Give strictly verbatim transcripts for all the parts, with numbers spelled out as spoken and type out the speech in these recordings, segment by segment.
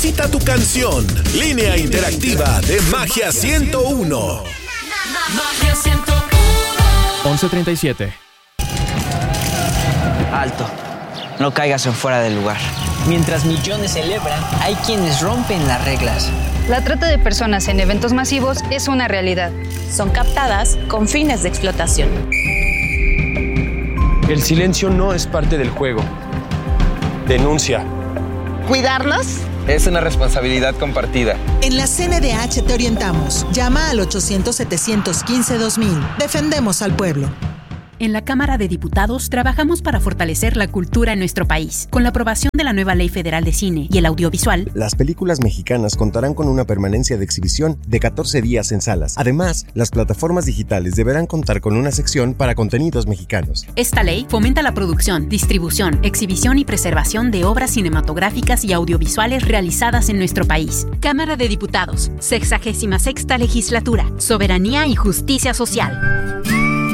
Cita tu canción. Línea interactiva de Magia ciento uno. Magia ciento uno. once treinta y siete. Alto. No caigas en fuera del lugar. Mientras millones celebran, hay quienes rompen las reglas. La trata de personas en eventos masivos es una realidad. Son captadas con fines de explotación. El silencio no es parte del juego. Denuncia. ¿Cuidarnos? Es una responsabilidad compartida. En la C N D H te orientamos. Llama al ochocientos, setecientos quince, dos mil. Defendemos al pueblo. En la Cámara de Diputados trabajamos para fortalecer la cultura en nuestro país. Con la aprobación de la nueva Ley Federal de Cine y el Audiovisual, las películas mexicanas contarán con una permanencia de exhibición de catorce días en salas. Además, las plataformas digitales deberán contar con una sección para contenidos mexicanos. Esta ley fomenta la producción, distribución, exhibición y preservación de obras cinematográficas y audiovisuales realizadas en nuestro país. Cámara de Diputados, sexagésima sexta Legislatura, Soberanía y Justicia Social.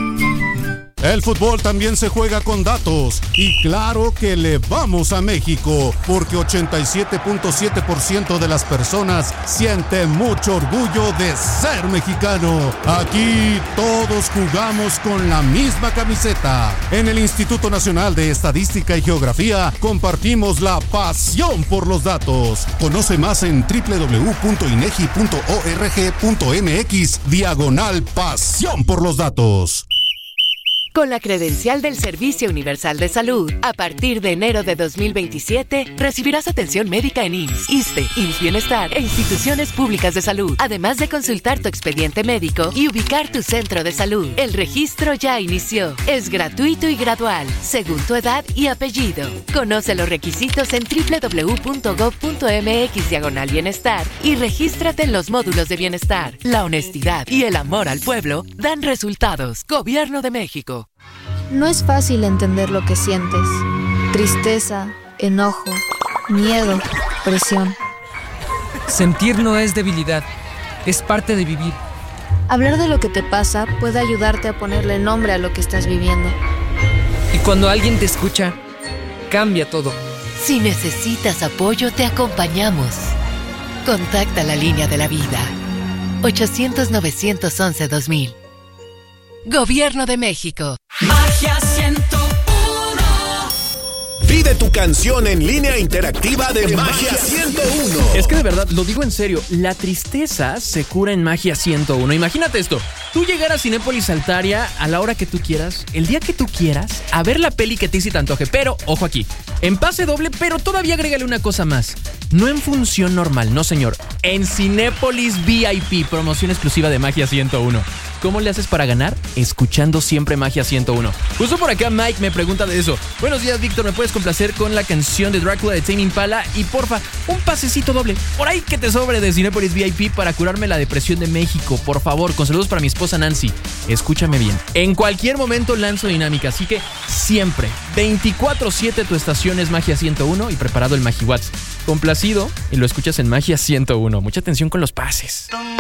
El fútbol también se juega con datos y claro que le vamos a México porque ochenta y siete punto siete por ciento de las personas siente mucho orgullo de ser mexicano. Aquí todos jugamos con la misma camiseta. En el Instituto Nacional de Estadística y Geografía compartimos la pasión por los datos. Conoce más en doble u doble u doble u punto inegi punto org punto mx diagonal pasión por los datos. Con la credencial del Servicio Universal de Salud, a partir de enero de dos mil veintisiete, recibirás atención médica en I M S S, ISSSTE, I M S S Bienestar e instituciones públicas de salud, además de consultar tu expediente médico y ubicar tu centro de salud. El registro ya inició. Es gratuito y gradual, según tu edad y apellido. Conoce los requisitos en doble u doble u doble u punto gob punto mx diagonal bienestar y regístrate en los módulos de bienestar. La honestidad y el amor al pueblo dan resultados. Gobierno de México. No es fácil entender lo que sientes. Tristeza, enojo, miedo, presión. Sentir no es debilidad, es parte de vivir. Hablar de lo que te pasa puede ayudarte a ponerle nombre a lo que estás viviendo. Y cuando alguien te escucha, cambia todo. Si necesitas apoyo, te acompañamos. Contacta la línea de la vida. ochocientos, novecientos once, dos mil. Gobierno de México. Magia ciento uno. Pide tu canción en línea interactiva de Magia ciento uno. Es que de verdad, lo digo en serio, la tristeza se cura en Magia ciento uno. Imagínate esto, tú llegar a Cinépolis Altaria a la hora que tú quieras, el día que tú quieras, a ver la peli que te hice te antoje, pero, ojo aquí, en pase doble, pero todavía agrégale una cosa más. No en función normal, no señor, en Cinépolis V I P, promoción exclusiva de Magia ciento uno. ¿Cómo le haces para ganar? Escuchando siempre Magia ciento uno. Justo por acá Mike me pregunta de eso. Buenos días, Víctor, ¿me puedes complacer con la canción de Drácula de Tame Impala? Y porfa, un pasecito doble, por ahí que te sobre de Cinépolis V I P para curarme la depresión de México, por favor, con saludos para mi esposa Nancy. Escúchame bien, en cualquier momento lanzo dinámica, así que siempre, veinticuatro siete tu estación es Magia ciento uno y preparado el MagiWatts. Complacido y lo escuchas en Magia ciento uno. Mucha atención con los pases.